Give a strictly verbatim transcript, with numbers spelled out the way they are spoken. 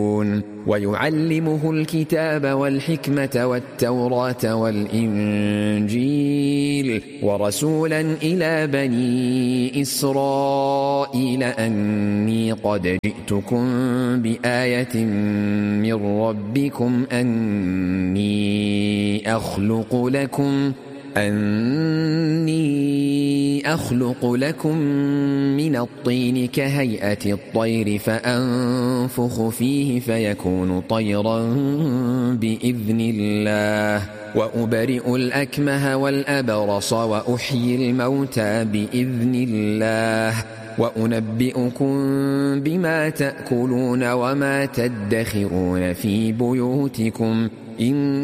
ويعلمه الكتاب والحكمة والتوراة والإنجيل ورسولا إلى بني إسرائيل أني قد جئتكم بآية من ربكم أني أخلق لكم أني أخلق لكم من الطين كهيئة الطير فأنفخ فيه فيكون طيرا بإذن الله وأبرئ الأكمه والأبرص وأحيي الموتى بإذن الله وأنبئكم بما تأكلون وما تدخرون في بيوتكم إن